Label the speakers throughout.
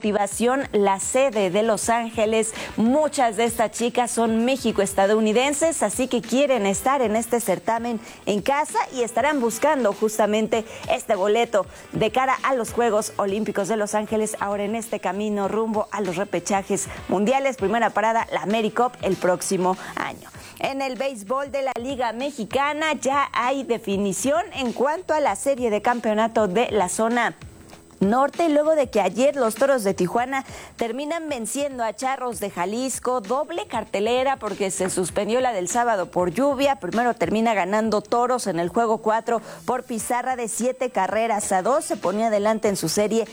Speaker 1: motivación la sede de Los Ángeles. Muchas de estas chicas son méxico-estadounidenses, así que quieren estar en este certamen en casa y estarán buscando justamente este boleto de cara a los Juegos Olímpicos de Los Ángeles, ahora en este camino rumbo a los repechajes mundiales. Primera parada, la AmeriCup el próximo año. En el béisbol de la Liga Mexicana ya hay definición en cuanto a la serie de campeonato de la zona norte, luego de que ayer los Toros de Tijuana terminan venciendo a Charros de Jalisco, doble cartelera porque se suspendió la del sábado por lluvia. Primero termina ganando Toros en el juego 4 por pizarra de 7-2, se ponía adelante en su serie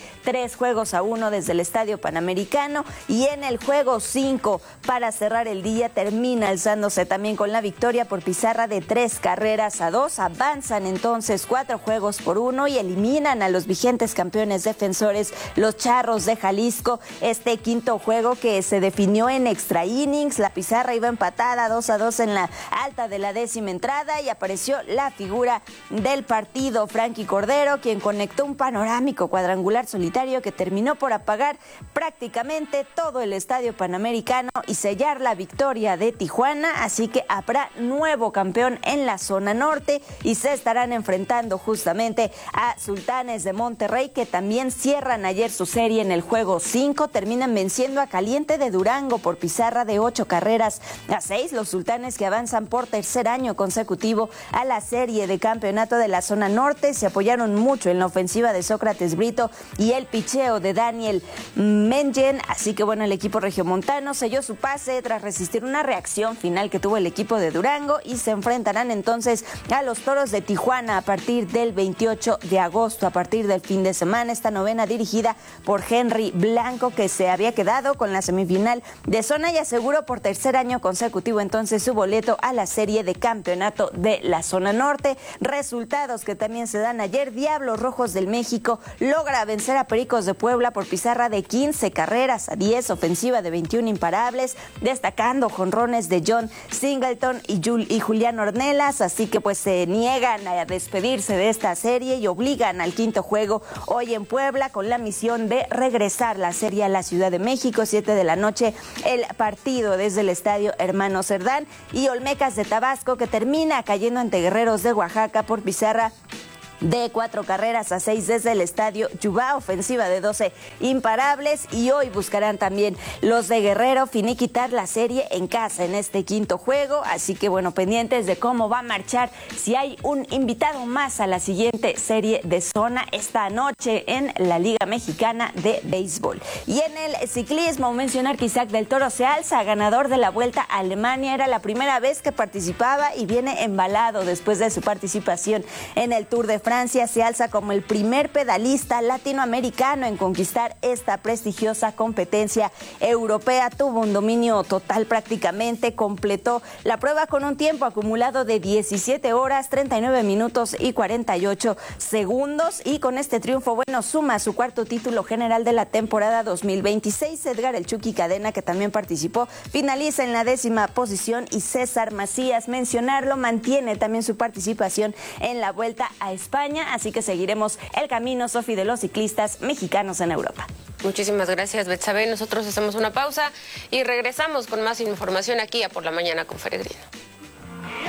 Speaker 1: 3-1 desde el Estadio Panamericano, y en el juego 5 para cerrar el día termina alzándose también con la victoria por pizarra de 3-2, avanzan entonces 4-1 y eliminan a los vigentes campeones defensores, los Charros de Jalisco. Este quinto juego que se definió en extra innings, la pizarra iba empatada 2-2 en la alta de la 10ª entrada y apareció la figura del partido, Frankie Cordero, quien conectó un panorámico cuadrangular solitario que terminó por apagar prácticamente todo el Estadio Panamericano y sellar la victoria de Tijuana. Así que habrá nuevo campeón en la zona norte y se estarán enfrentando justamente a Sultanes de Monterrey, que también cierran ayer su serie en el juego 5, terminan venciendo a Caliente de Durango por pizarra de 8-6. Los Sultanes, que avanzan por tercer año consecutivo a la serie de campeonato de la zona norte, se apoyaron mucho en la ofensiva de Sócrates Brito y el picheo de Daniel Mengen, así que bueno, el equipo regiomontano selló su pase tras resistir una reacción final que tuvo el equipo de Durango y se enfrentarán entonces a los Toros de Tijuana a partir del 28 de agosto, a partir del fin de semana. Esta novena dirigida por Henry Blanco, que se había quedado con la semifinal de zona y aseguró por tercer año consecutivo entonces su boleto a la serie de campeonato de la zona norte. Resultados que también se dan ayer: Diablos Rojos del México logra vencer a Pericos de Puebla por pizarra de 15-10, ofensiva de 21 imparables, destacando jonrones de John Singleton y Julián Ornelas, así que pues se niegan a despedirse de esta serie y obligan al quinto juego hoy en Puebla con la misión de regresar la serie a la Ciudad de México. 7 de la noche el partido desde el Estadio Hermano Cerdán, y Olmecas de Tabasco, que termina cayendo ante Guerreros de Oaxaca por pizarra de 4-6 desde el Estadio Yubá, ofensiva de 12 imparables, y hoy buscarán también los de Guerrero finiquitar la serie en casa en este quinto juego. Así que bueno, pendientes de cómo va a marchar, si hay un invitado más a la siguiente serie de zona esta noche en la Liga Mexicana de Béisbol. Y en el ciclismo, mencionar que Isaac del Toro se alza ganador de la Vuelta a Alemania. Era la primera vez que participaba y viene embalado después de su participación en el Tour de Francia. Se alza como el primer pedalista latinoamericano en conquistar esta prestigiosa competencia europea. Tuvo un dominio total prácticamente, completó la prueba con un tiempo acumulado de 17 horas, 39 minutos y 48 segundos, y con este triunfo, bueno, suma su cuarto título general de la temporada 2026. Edgar El Chucky Cadena, que también participó, finaliza en la 10ª posición, y César Macías, mencionarlo, mantiene también su participación en la Vuelta a España. Así que seguiremos el camino, Sofi, de los ciclistas mexicanos en Europa.
Speaker 2: Muchísimas gracias, Betsabe. Nosotros hacemos una pausa y regresamos con más información aquí a Por la Mañana con Feregrino.